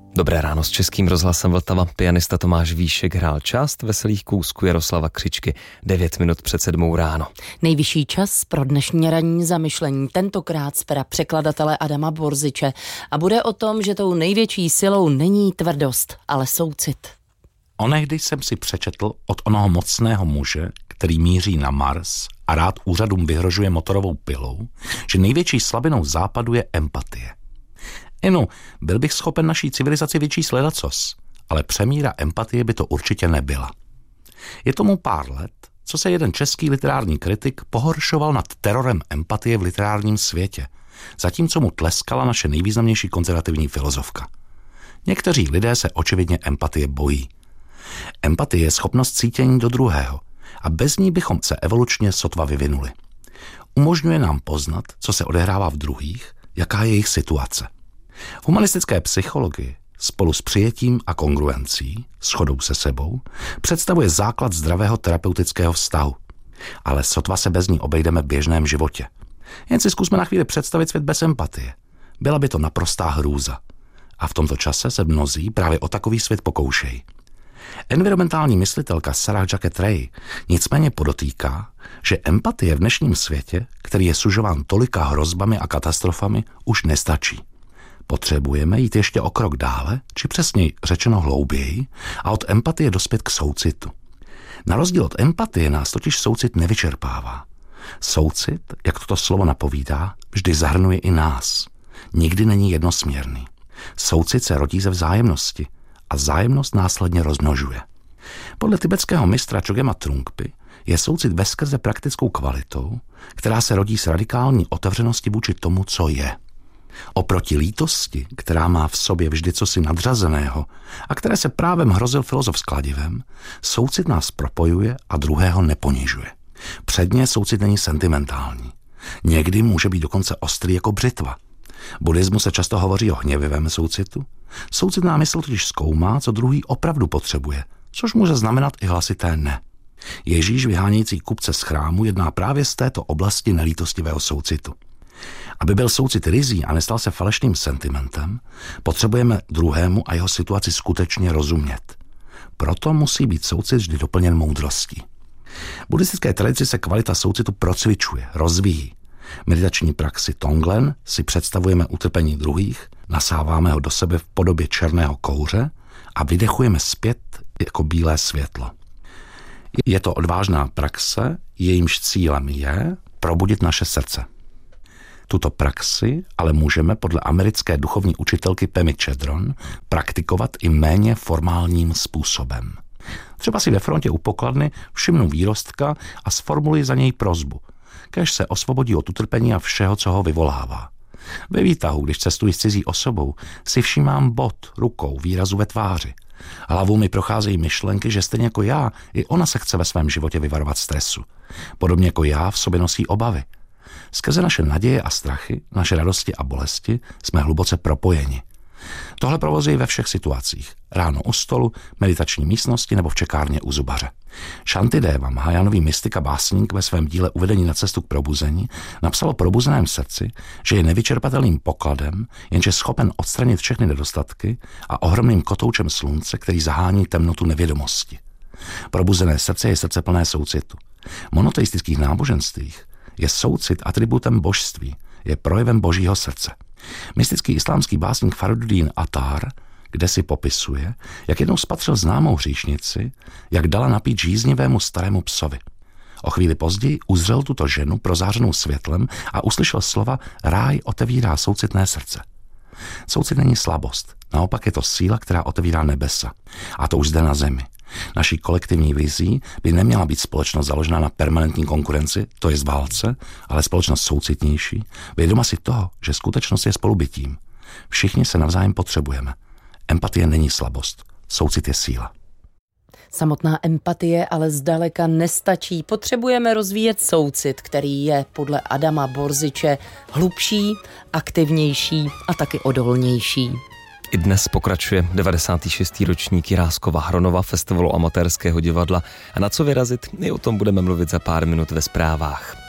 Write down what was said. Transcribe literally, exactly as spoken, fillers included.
Dobré ráno s Českým rozhlasem Vltava. Pianista Tomáš Víšek hrál část veselých kousků Jaroslava Křičky devět minut před sedmou ráno. Nejvyšší čas pro dnešní ranní zamyšlení, tentokrát z pera překladatele Adama Borziče. A bude o tom, že tou největší silou není tvrdost, ale soucit. Onehdy jsem si přečetl od onoho mocného muže, který míří na Mars a rád úřadům vyhrožuje motorovou pilou, že největší slabinou západu je empatie. Inu, byl bych schopen naší civilizaci vyčíst ledacos, ale přemíra empatie by to určitě nebyla. Je tomu pár let, co se jeden český literární kritik pohoršoval nad terorem empatie v literárním světě, zatímco mu tleskala naše nejvýznamnější konzervativní filozofka. Někteří lidé se očividně empatie bojí. Empatie je schopnost cítění do druhého a bez ní bychom se evolučně sotva vyvinuli. Umožňuje nám poznat, co se odehrává v druhých, jaká je jejich situace. V humanistické psychologii spolu s přijetím a kongruencí, shodou se sebou, představuje základ zdravého terapeutického vztahu. Ale sotva se bez ní obejdeme v běžném životě. Jen si zkusme na chvíli představit svět bez empatie. Byla by to naprostá hrůza. A v tomto čase se mnozí právě o takový svět pokoušejí. Environmentální myslitelka Sarah Jacket Ray nicméně podotýká, že empatie v dnešním světě, který je sužován tolika hrozbami a katastrofami, už nestačí. Potřebujeme jít ještě o krok dále, či přesněji řečeno hlouběji, a od empatie dospět k soucitu. Na rozdíl od empatie nás totiž soucit nevyčerpává. Soucit, jak toto slovo napovídá, vždy zahrnuje i nás. Nikdy není jednosměrný. Soucit se rodí ze vzájemnosti a vzájemnost následně rozmnožuje. Podle tibetského mistra Chogema Trungpy je soucit veskrze praktickou kvalitou, která se rodí z radikální otevřenosti vůči tomu, co je. Oproti lítosti, která má v sobě vždy cosi nadřazeného a které se právem hrozil filozof s kladivem, soucit nás propojuje a druhého neponižuje. Předně soucit není sentimentální. Někdy může být dokonce ostrý jako břitva. V buddhismu se často hovoří o hněvivém soucitu. Soucitná mysl totiž zkoumá, co druhý opravdu potřebuje, což může znamenat i hlasité ne. Ježíš vyhánějící kupce z chrámu jedná právě z této oblasti nelítostivého soucitu. Aby byl soucit ryzí a nestal se falešným sentimentem, potřebujeme druhému a jeho situaci skutečně rozumět. Proto musí být soucit vždy doplněn moudrostí. V buddhistické tradici se kvalita soucitu procvičuje, rozvíjí. V meditační praxi Tonglen si představujeme utrpení druhých, nasáváme ho do sebe v podobě černého kouře a vydechujeme zpět jako bílé světlo. Je to odvážná praxe, jejímž cílem je probudit naše srdce. Tuto praxi ale můžeme podle americké duchovní učitelky Pemi Chedron praktikovat i méně formálním způsobem. Třeba si ve frontě u pokladny všimnu výrostka a sformuluji za něj prosbu, kéž se osvobodí od utrpení a všeho, co ho vyvolává. Ve výtahu, když cestuji s cizí osobou, si všímám bod, rukou, výrazu ve tváři. Hlavou mi procházejí myšlenky, že stejně jako já, i ona se chce ve svém životě vyvarovat stresu. Podobně jako já v sobě nosí obavy. Skrze naše naděje a strachy, naše radosti a bolesti jsme hluboce propojeni. Tohle provozuji ve všech situacích. Ráno u stolu, meditační místnosti nebo v čekárně u zubaře. Shantideva, Mahajánový mystik a básník, ve svém díle Uvedení na cestu k probuzení napsal o probuzeném srdci, že je nevyčerpatelným pokladem, jenž je schopen odstranit všechny nedostatky a ohromným kotoučem slunce, který zahání temnotu nevědomosti. Probuzené srdce je srdce plné soucitu. V monoteistických náboženstvích je soucit atributem božství, je projevem božího srdce. Mystický islámský básník Faridudín Attar kde si popisuje, jak jednou spatřil známou hříšnici, jak dala napít žíznivému starému psovi. O chvíli později uzřel tuto ženu prozářenou světlem a uslyšel slova ráj otevírá soucitné srdce. Soucit není slabost, naopak je to síla, která otevírá nebesa. A to už zde na zemi. Naší kolektivní vizí by neměla být společnost založená na permanentní konkurenci, to je z válce, ale společnost soucitnější, vědoma si toho, že skutečnost je spolubytím. Všichni se navzájem potřebujeme. Empatie není slabost, soucit je síla. Samotná empatie ale zdaleka nestačí. Potřebujeme rozvíjet soucit, který je podle Adama Borziče hlubší, aktivnější a taky odolnější. I dnes pokračuje devadesátý šestý ročník Jiráskova Hronova, festivalu amatérského divadla. A na co vyrazit? I o tom budeme mluvit za pár minut ve zprávách.